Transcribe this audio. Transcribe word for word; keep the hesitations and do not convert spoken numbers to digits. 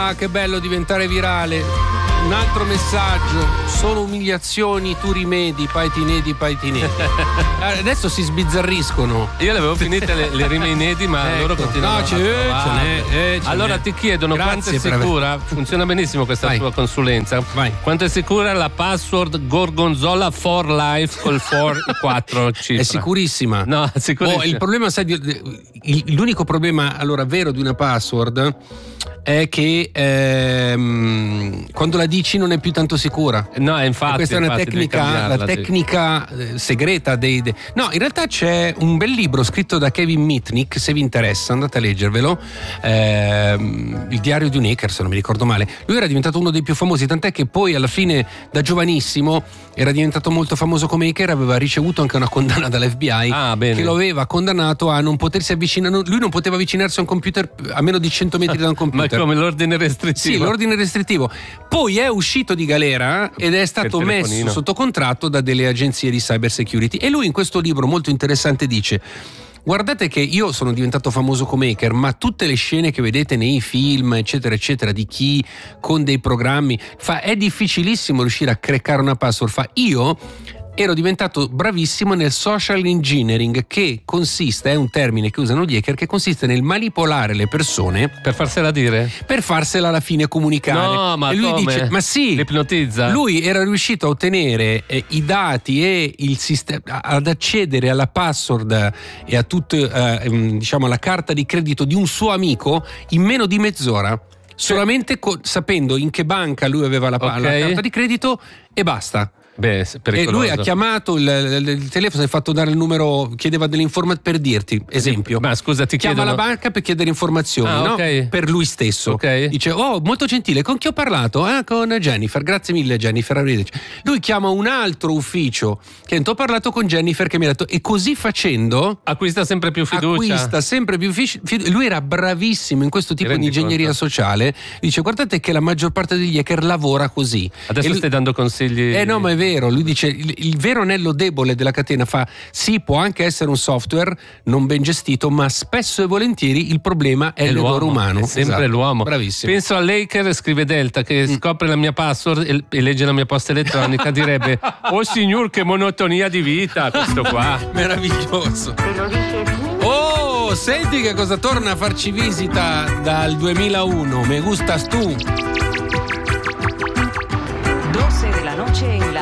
Ah, che bello diventare virale. Un altro messaggio: sono umiliazioni, tu rimedi, paitinedi, paitinedi. Adesso si sbizzarriscono. Io le avevo finite le, le rime inedi, ma ecco. loro continuano. No, c'è, a ce n'è, eh, ce allora n'è. ti chiedono quanto è sicura. Aver... Funziona benissimo questa Vai. tua consulenza. Vai. Quanto è sicura la password Gorgonzola for life col quattro cifre? È sicurissima. No, sicurissima. Oh, il problema, sai, l'unico problema allora vero di una password è che ehm, quando la dici non è più tanto sicura. No, infatti. E questa è una infatti, tecnica, la tecnica eh, segreta dei, dei. No, in realtà c'è un bel libro scritto da Kevin Mitnick, se vi interessa, andate a leggervelo. Ehm, il diario di un hacker, se non mi ricordo male. Lui era diventato uno dei più famosi, tant'è che poi alla fine, da giovanissimo, era diventato molto famoso come hacker, aveva ricevuto anche una condanna dall'F B I ah, bene. che lo aveva condannato a non potersi avvicinare. Lui non poteva avvicinarsi a un computer a meno di cento metri da un computer. Ma come l'ordine restrittivo? Sì, l'ordine restrittivo. Poi è uscito di galera ed è stato messo sotto contratto da delle agenzie di cyber security. E lui in questo libro molto interessante dice: guardate che io sono diventato famoso come hacker, ma tutte le scene che vedete nei film, eccetera, eccetera, di chi con dei programmi fa, è difficilissimo riuscire a craccare una password. Fa, io ero diventato bravissimo nel social engineering, che consiste, è un termine che usano gli hacker, che consiste nel manipolare le persone per farsela dire, per farsela alla fine comunicare. No, ma e lui come? dice, ma sì, l'ipnotizza. Lui era riuscito a ottenere eh, i dati e il sistema, ad accedere alla password e a tutto, eh, diciamo, alla carta di credito di un suo amico in meno di mezz'ora. Solamente co- sapendo in che banca lui aveva la, okay. la carta di credito e basta. Beh, e lui ha chiamato il, il, il telefono, si è fatto dare il numero, chiedeva delle informazioni per dirti, esempio. Ma scusa, ti chiama chiedono... la banca per chiedere informazioni, ah, no? Okay. Per lui stesso. Okay. Dice: oh, molto gentile, con chi ho parlato? Ah, con Jennifer, grazie mille Jennifer, arrivederci. Lui chiama un altro ufficio che ho parlato con Jennifer che mi ha detto, e così facendo acquista sempre più fiducia. Acquista sempre più fiducia. Lui era bravissimo in questo tipo di ingegneria conto? sociale. Dice: guardate che la maggior parte degli hacker lavora così. Adesso e stai lui... dando consigli. Eh no, ma è vero. Lui dice: il, il vero anello debole della catena, fa sì, può anche essere un software non ben gestito, ma spesso e volentieri il problema è, è l'errore umano. È sempre esatto. l'uomo. Bravissimo. Penso all'hacker, scrive Delta, che mm. scopre la mia password e, e legge la mia posta elettronica, direbbe: oh signor, che monotonia di vita questo qua. Meraviglioso. Oh, senti che cosa torna a farci visita dal duemilauno. Me gustas tu. doce de la noche en la